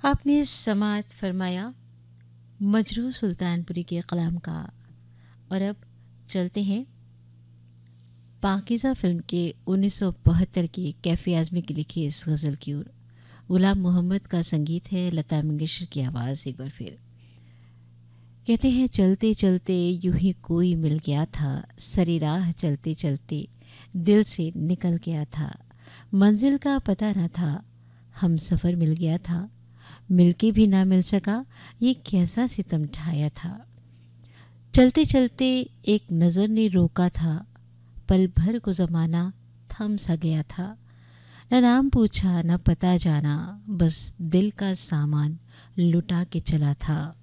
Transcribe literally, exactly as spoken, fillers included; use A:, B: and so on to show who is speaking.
A: आपने समात फरमाया मजरू सुल्तानपुरी के कलाम का। और अब चलते हैं पाकीज़ा फिल्म के उन्नीस सौ बहत्तर की कैफ़ी आज़मी की लिखी इस गज़ल की ओर। गुलाम मोहम्मद का संगीत है, लता मंगेशकर की आवाज़ एक बार फिर। कहते हैं चलते चलते यूं ही कोई मिल गया था, सरी राह चलते चलते दिल से निकल गया था, मंजिल का पता न था, हम सफ़र मिल गया था, मिलके भी ना मिल सका, ये कैसा सितम ढाया था। चलते चलते एक नज़र ने रोका था, पल भर को ज़माना थम सा गया था, न नाम पूछा न पता जाना, बस दिल का सामान लुटा के चला था।